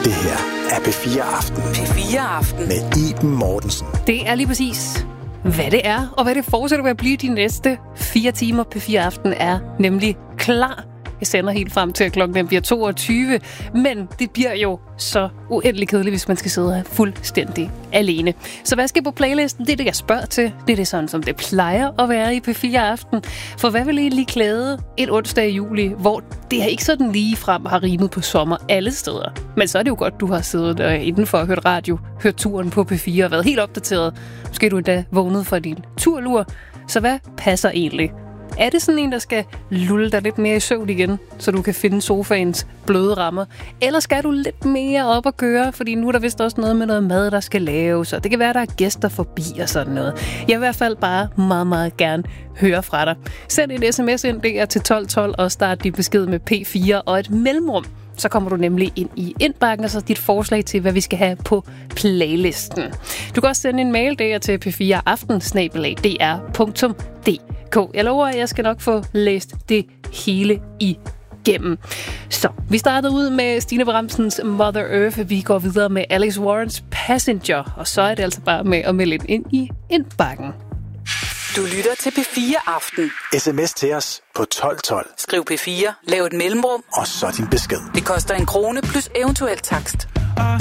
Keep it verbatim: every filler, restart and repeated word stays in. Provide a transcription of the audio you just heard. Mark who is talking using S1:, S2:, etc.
S1: Det her er P fire Aften.
S2: P fire Aften.
S1: Med Iben Mortensen.
S3: Det er lige præcis, hvad det er, og hvad det fortsætter med at blive de næste fire timer. P fire Aften er nemlig klar. Jeg sender helt frem til, at klokken bliver toogtyve, men det bliver jo så uendelig kedeligt, hvis man skal sidde her fuldstændig alene. Så hvad skal på playlisten? Det er det, jeg spørger til. Det er det sådan, som det plejer at være i P fire Aften. For hvad vil egentlig klæde en onsdag i juli, hvor det her ikke sådan lige frem har rimet på sommer alle steder? Men så er det jo godt, du har siddet øh, indenfor og hørt radio, hørt turen på P fire og været helt opdateret. Måske du endda vågnet fra din turlur. Så hvad passer egentlig? Er det sådan en, der skal lulle dig lidt mere i søvn igen, så du kan finde sofaens bløde rammer? Eller skal du lidt mere op og køre, fordi nu er der vist også noget med noget mad, der skal laves, og det kan være, der er gæster forbi og sådan noget. Jeg vil i hvert fald bare meget, meget gerne høre fra dig. Send en sms ind der til tolv tolv og start din besked med P fire og et mellemrum. Så kommer du nemlig ind i indbakken, og så dit forslag til, hvad vi skal have på playlisten. Du kan også sende en mail der til p fire aften snabel-a d r punktum d k. Jeg lover, at jeg skal nok få læst det hele igennem. Så, vi startede ud med Stine Bramsens Mother Earth. Vi går videre med Alex Warrens Passenger, og så er det altså bare med at melde ind i indbakken.
S2: Du lytter til P fire Aften.
S1: Sms til os på tolv tolv.
S2: Skriv P fire, lav et mellemrum,
S1: og så din besked.
S2: det koster en krone plus eventuel takst.